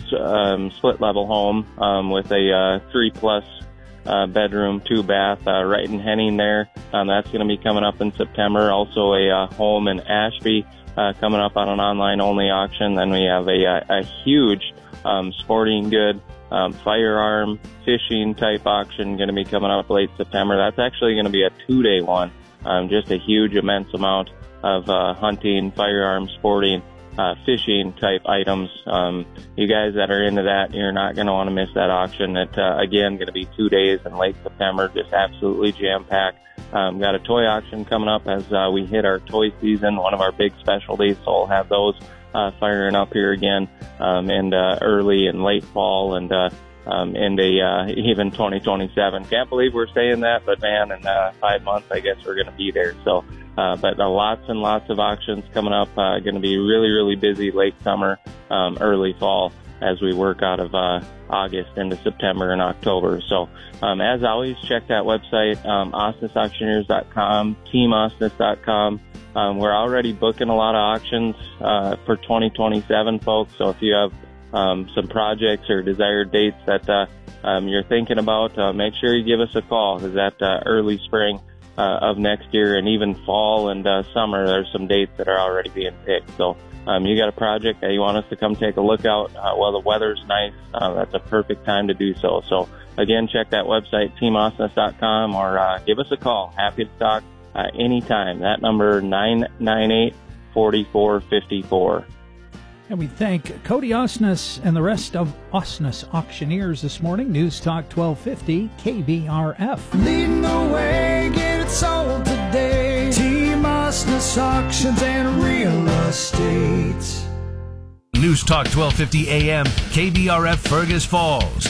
Um, split level home um, with a uh, three plus uh, bedroom, two bath uh, right in Henning there. Um, that's going to be coming up in September. Also a uh, home in Ashby uh, coming up on an online only auction. Then we have a, a, a huge um, sporting good um, firearm fishing type auction going to be coming up late September. That's actually going to be a two day one. Um, just a huge immense amount of uh, hunting, firearm, sporting, Uh, fishing type items. Um, you guys that are into that, you're not going to want to miss that auction. It, uh, again, going to be two days in late September, just absolutely jam-packed. Um, got a toy auction coming up as uh, we hit our toy season, one of our big specialties, so we'll have those uh, firing up here again um, in uh, early and late fall and uh, um, into uh, even twenty twenty-seven. Can't believe we're saying that, but man, in uh, five months, I guess we're going to be there. So Uh, but uh, lots and lots of auctions coming up. Uh, going to be really, really busy late summer, um, early fall as we work out of uh, August into September and October. So um, as always, check that website, um, osnes auctioneers dot com, team osnes dot com. Um, we're already booking a lot of auctions uh, for twenty twenty-seven, folks. So if you have um, some projects or desired dates that uh, um, you're thinking about, uh, make sure you give us a call, because that uh, early spring Uh, of next year and even fall and uh, summer, there's some dates that are already being picked. So um, you got a project that you want us to come take a look out uh, while the weather's nice, uh, that's a perfect time to do so. So again, check that website, team osnes dot com, or uh, give us a call. Happy to talk uh, anytime. That number, nine nine eight, four four five four. And we thank Cody Osnes and the rest of Osnes Auctioneers this morning. News Talk twelve fifty K B R F. Leading the way, get it sold today. Team Osnes Auctions and Real Estate. News Talk twelve fifty A M K B R F Fergus Falls.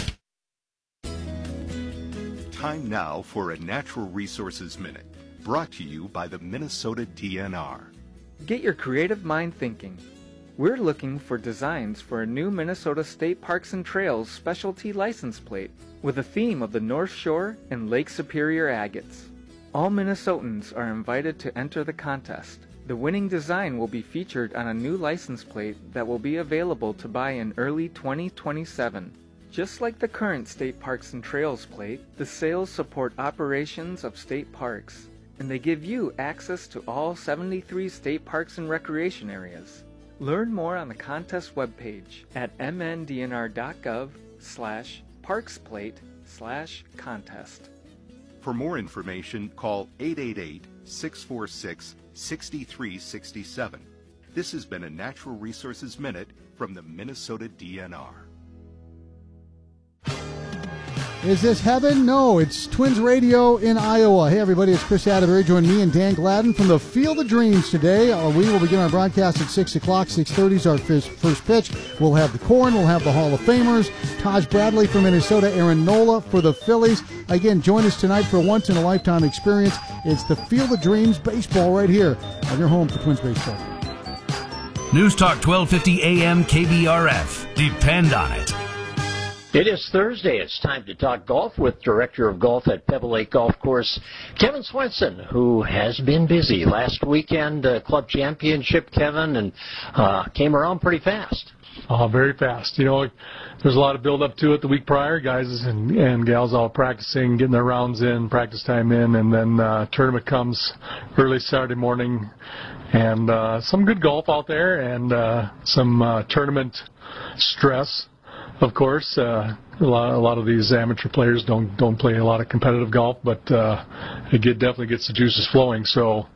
Time now for a Natural Resources Minute, brought to you by the Minnesota D N R. Get your creative mind thinking. We're looking for designs for a new Minnesota State Parks and Trails specialty license plate with a theme of the North Shore and Lake Superior agates. All Minnesotans are invited to enter the contest. The winning design will be featured on a new license plate that will be available to buy in early twenty twenty-seven. Just like the current State Parks and Trails plate, the sales support operations of state parks, and they give you access to all seventy-three state parks and recreation areas. Learn more on the contest webpage at m n d n r dot gov slash parksplate slash contest. For more information, call eight eight eight, six four six, six three six seven. This has been a Natural Resources Minute from the Minnesota D N R. Is this heaven? No, it's Twins Radio in Iowa. Hey, everybody, it's Chris Atterbury. Join me and Dan Gladden from the Field of Dreams today. Uh, we will begin our broadcast at six o'clock. six thirty is our first, first pitch. We'll have the corn. We'll have the Hall of Famers. Taj Bradley from Minnesota. Aaron Nola for the Phillies. Again, join us tonight for a once-in-a-lifetime experience. It's the Field of Dreams baseball right here on your home for Twins Baseball. News Talk twelve fifty A M K B R F. Depend on it. It is Thursday. It's time to talk golf with Director of Golf at Pebble Lake Golf Course, Kevin Swenson, who has been busy. Last weekend, uh, Club Championship, Kevin, and uh, came around pretty fast. Oh, very fast. You know, there's a lot of build-up to it the week prior. Guys and, and gals all practicing, getting their rounds in, practice time in, and then uh, tournament comes early Saturday morning. And uh, some good golf out there and uh, some uh, tournament stress. of course. Uh, a lot, a lot of these amateur players don't don't play a lot of competitive golf, but uh, it get, definitely gets the juices flowing. So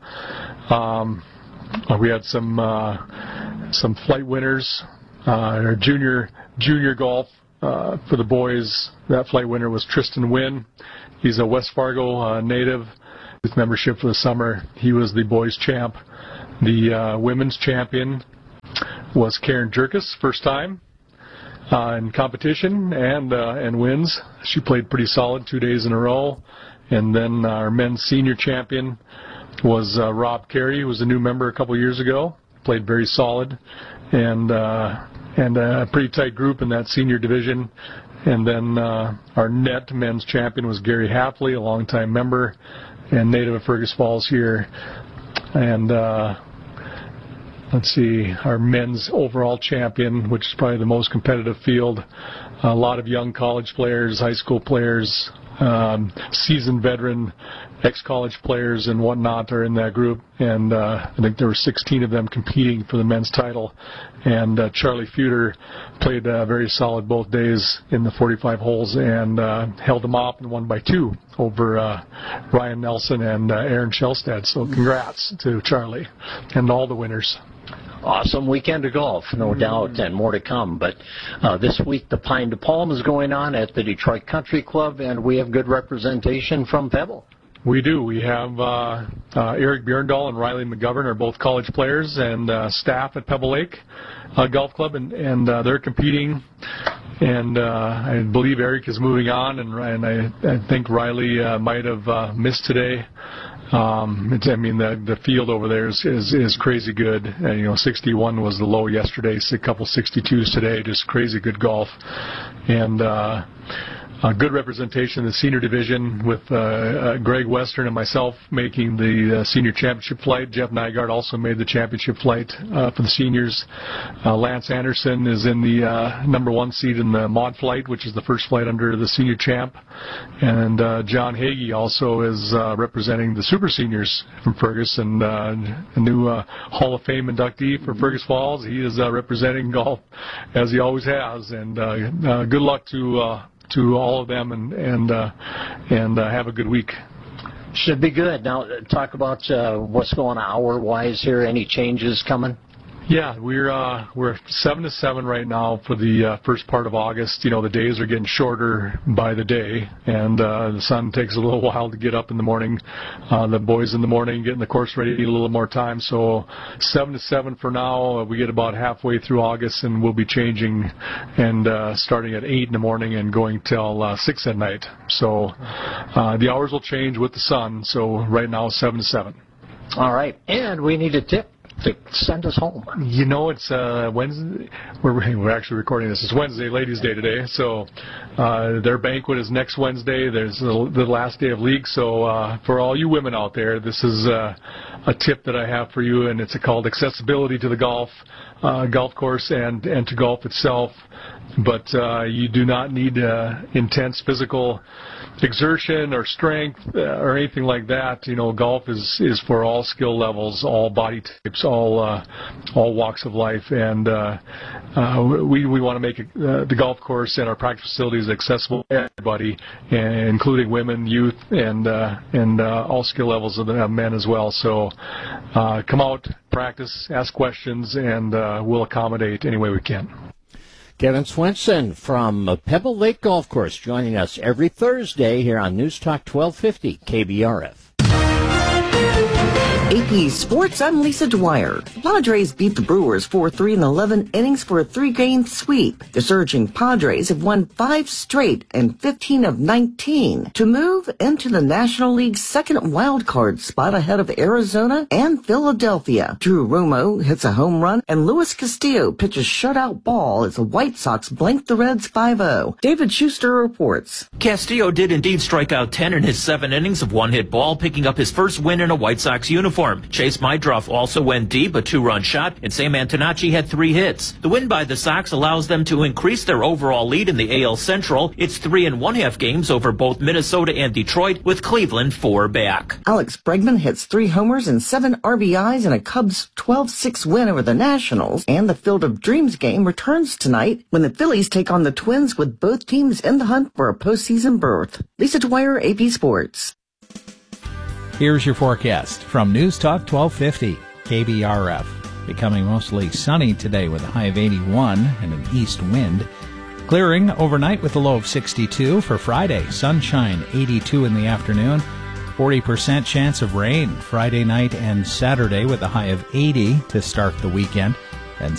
um, we had some uh, some flight winners. Uh, our junior junior golf uh, for the boys. That flight winner was Tristan Wynn. He's a West Fargo uh, native with membership for the summer. He was the boys champ. The uh, women's champion was Karen Jerkis, first time uh, in competition, and uh, and wins. She played pretty solid two days in a row. And then our men's senior champion was uh, Rob Carey, who was a new member a couple years ago. Played very solid, and uh, and a pretty tight group in that senior division. And then uh, our net men's champion was Gary Hapley, a longtime member and native of Fergus Falls here. And uh, let's see, our men's overall champion, which is probably the most competitive field. A lot of young college players, high school players, um, seasoned veteran, ex-college players and whatnot are in that group. And uh, I think there were sixteen of them competing for the men's title. And uh, Charlie Feuder played uh, very solid both days in the forty-five holes and uh, held them off and won by two over uh, Ryan Nelson and uh, Aaron Shelstad. So congrats to Charlie and all the winners. Awesome weekend of golf, no doubt, and more to come. But uh, this week the Pine de Palm is going on at the Detroit Country Club, and we have good representation from Pebble. We do. We have uh, uh, Eric Bjorndal and Riley McGovern are both college players and uh, staff at Pebble Lake uh, Golf Club, and, and uh, they're competing. And uh, I believe Eric is moving on, and, and I, I think Riley uh, might have uh, missed today. Um, it's, I mean, the the field over there is is, is crazy good. Uh, you know, sixty-one was the low yesterday, a couple sixty-twos today. Just crazy good golf, and uh, a good representation in the senior division with uh, uh, Greg Western and myself making the uh, senior championship flight. Jeff Nygaard also made the championship flight uh, for the seniors. Uh, Lance Anderson is in the uh, number one seed in the mod flight, which is the first flight under the senior champ. And uh, John Hagee also is uh, representing the super seniors from Fergus, and uh, a new uh, Hall of Fame inductee for Fergus Falls. He is uh, representing golf as he always has. And uh, uh, good luck to uh, to all of them, and and uh, and uh, have a good week. Should be good. Now, talk about uh, what's going on hour-wise here. Any changes coming? Yeah, we're uh, we're seven to seven right now for the uh, first part of August. You know, the days are getting shorter by the day, and uh, the sun takes a little while to get up in the morning. Uh, the boys in the morning getting the course ready need a little more time. So seven to seven for now. We get about halfway through August, and we'll be changing and uh, starting at eight in the morning and going till uh, six at night. So uh, the hours will change with the sun. So right now, seven to seven. All right, and we need a tip to send us home. You know, it's uh, Wednesday. We're, we're actually recording this. It's Wednesday, Ladies' Day today. So uh, their banquet is next Wednesday. There's the, the last day of league. So uh, for all you women out there, this is uh, a tip that I have for you, and it's called accessibility to the golf uh, golf course and, and to golf itself. But uh, you do not need uh, intense physical exertion or strength uh, or anything like that. You know, golf is, is for all skill levels, all body types, all uh, all walks of life, and uh, uh, we we want to make it, uh, the golf course and our practice facilities accessible to everybody, and including women, youth, and uh, and uh, all skill levels of the men as well. So uh, come out, practice, ask questions, and uh, we'll accommodate any way we can. Kevin Swenson from Pebble Lake Golf Course joining us every Thursday here on News Talk twelve fifty K B R F. A P Sports, I'm Lisa Dwyer. The Padres beat the Brewers four three in eleven innings for a three-game sweep. The surging Padres have won five straight and fifteen of nineteen to move into the National League's second wild card spot ahead of Arizona and Philadelphia. Drew Romo hits a home run, and Luis Castillo pitches shutout ball as the White Sox blank the Reds five oh. David Schuster reports. Castillo did indeed strike out ten in his seven innings of one-hit ball, picking up his first win in a White Sox uniform. for him. Chase Mydroff also went deep, a two-run shot, and Sam Antonacci had three hits. The win by the Sox allows them to increase their overall lead in the A L Central. It's three and one-half games over both Minnesota and Detroit, with Cleveland four back. Alex Bregman hits three homers and seven R B Is in a Cubs twelve six win over the Nationals, and the Field of Dreams game returns tonight when the Phillies take on the Twins, with both teams in the hunt for a postseason berth. Lisa Dwyer, A P Sports. Here's your forecast from News Talk twelve fifty K B R F. Becoming mostly sunny today with a high of eighty-one and an east wind. Clearing overnight with a low of sixty-two. For Friday, sunshine, eighty-two in the afternoon. forty percent chance of rain Friday night and Saturday with a high of eighty to start the weekend.